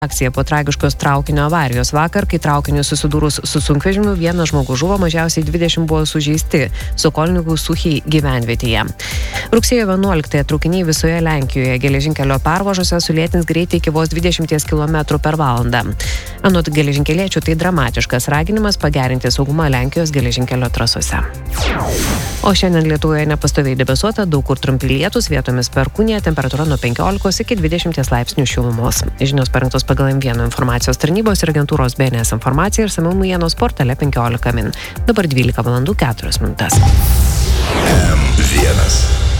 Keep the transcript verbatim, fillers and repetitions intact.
Akcija po tragiškos traukinio avarijos vakar, kai traukiniu susidūrus su sunkvežimiu, vienas žmogus žuvo, mažiausiai dvidešimt buvo sužeisti Sokolnikų Suchiai gyvenvietėje. Rugsėjo vienuoliktąją traukiniai visoje Lenkijoje geležinkelio pervažose sulėtins greitį iki vos dvidešimt kilometrų per valandą. Anot geležinkeliečių tai dramatiškas raginimas pagerinti saugumą Lenkijos geležinkelio trasose. O šiandien Lietuvoje nepastoviai debesuota, daug kur trumpi lietūs, vietomis perkūnija, temperatūra nuo penkiolikos iki dvidešimties laipsnių šilumos. Žinios parengtos pagal M vienas informacijos tarnybos ir agentūros B N S informaciją ir samiau naujienos portale penkiolika min. Dabar dvylika valandų keturios minutės. M vienas.